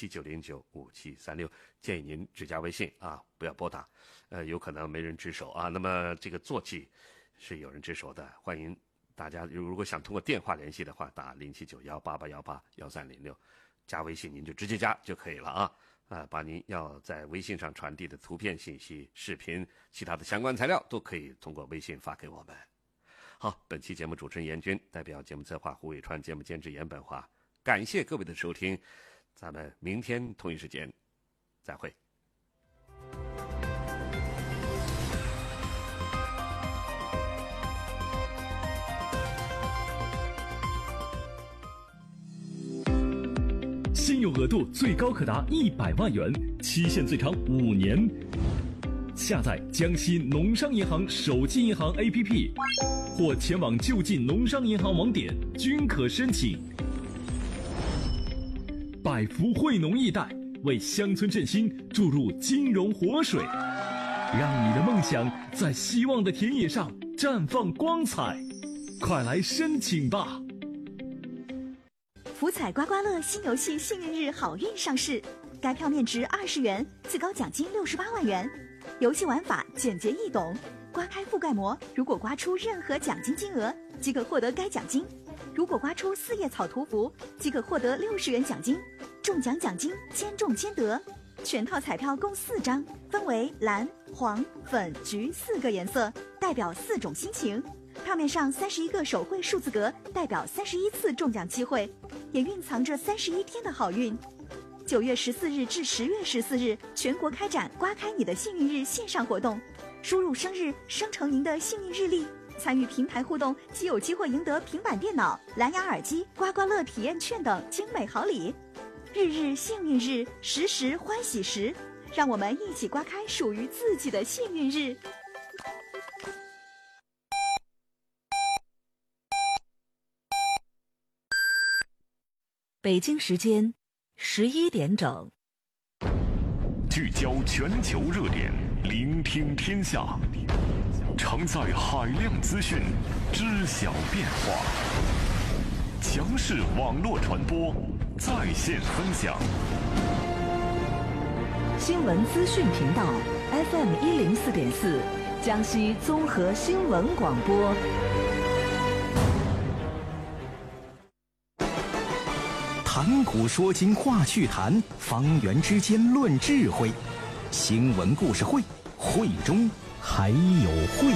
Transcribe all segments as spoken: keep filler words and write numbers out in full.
七九零九五七三六，建议您只加微信啊，不要拨打，呃，有可能没人值守啊。那么这个座机是有人值守的，欢迎大家如果想通过电话联系的话，打零七九幺八八幺八幺三零六，加微信您就直接加就可以了啊。啊，把您要在微信上传递的图片信息、视频、其他的相关材料都可以通过微信发给我们。好，本期节目主持人严军，代表节目策划胡伟川，节目监制严本华，感谢各位的收听，咱们明天同一时间再会。 信用额度最高可达一百万元，期限最长五年。下载江西农商银行手机银行 A P P， 或前往就近农商银行网点均可申请。百福惠农易贷为乡村振兴注入金融活水，让你的梦想在希望的田野上绽放光彩。快来申请吧！ 福彩刮刮乐新游戏幸运日好运上市，该票面值二十元，最高奖金六十八万元。游戏玩法简洁易懂，刮开覆盖膜，如果刮出任何奖金金额，即可获得该奖金。如果刮出四叶草图符，即可获得六十元奖金。中奖奖金千中千得。全套彩票共四张，分为蓝、黄、粉、橘四个颜色，代表四种心情。票面上三十一个手绘数字格，代表三十一次中奖机会，也蕴藏着三十一天的好运。九月十四日至十月十四日，全国开展刮开你的幸运日线上活动，输入生日生成您的幸运日历，参与平台互动即有机会赢得平板电脑、蓝牙耳机、刮刮乐体验券等精美好礼。日日幸运日，时时欢喜时，让我们一起刮开属于自己的幸运日。北京时间十一点整， 聚焦全球热点，聆听天下，承载海量资讯，知晓变化。强势网络传播，在线分享。 新闻资讯频道 F M 一零四点四，江西综合新闻广播。 谈古说今话趣谈，方圆之间论智慧。新闻故事会，会中还有会。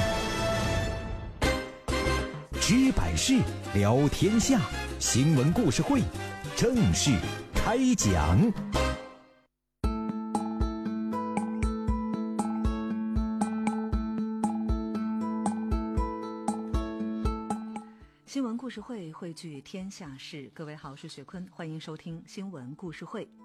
知百事，聊天下。新闻故事会正式开讲。 新闻故事会汇聚天下事，各位好，我是雪坤，欢迎收听新闻故事会。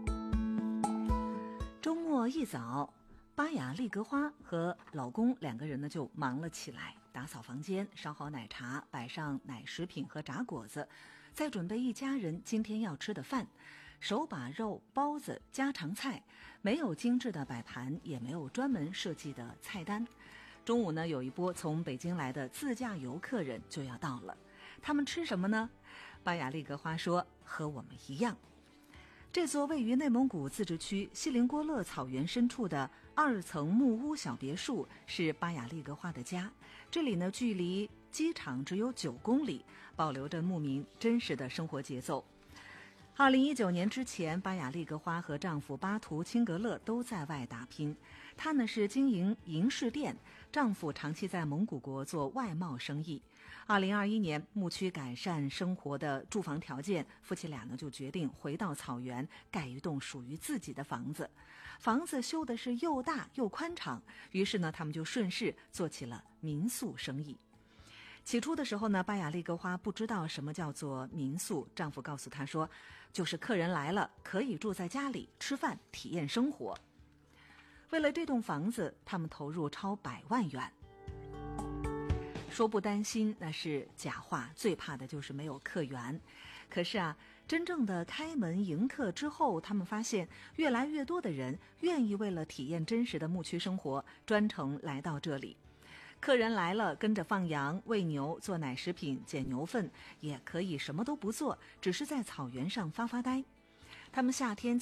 周末一早，巴雅丽格花和老公两个人呢就忙了起来，打扫房间，烧好奶茶，摆上奶食品和炸果子，再准备一家人今天要吃的饭，手把肉、包子、家常菜，没有精致的摆盘，也没有专门设计的菜单。中午呢，有一波从北京来的自驾游客人就要到了，他们吃什么呢？巴雅丽格花说，和我们一样。这座位于内蒙古自治区锡林郭勒草原深处的二层木屋小别墅是巴雅丽格花的家，这里呢距离机场只有九公里，保留着牧民真实的生活节奏。二零一九年之前，巴雅丽格花和丈夫巴图钦格勒都在外打拼。她呢是经营银饰店，丈夫长期在蒙古国做外贸生意。二零二一年，牧区改善生活的住房条件，夫妻俩呢就决定回到草原，盖一栋属于自己的房子。房子修的是又大又宽敞，于是呢，他们就顺势做起了民宿生意。起初的时候呢，巴雅丽格花不知道什么叫做民宿，丈夫告诉她说，就是客人来了可以住在家里吃饭体验生活。为了这栋房子，他们投入超百万元。说不担心那是假话，最怕的就是没有客源。可是啊，真正的开门迎客之后，他们发现越来越多的人愿意为了体验真实的牧区生活，专程来到这里。客人来了，跟着放羊、喂牛、做奶食品、捡牛粪，也可以什么都不做，只是在草原上发发呆。他们夏天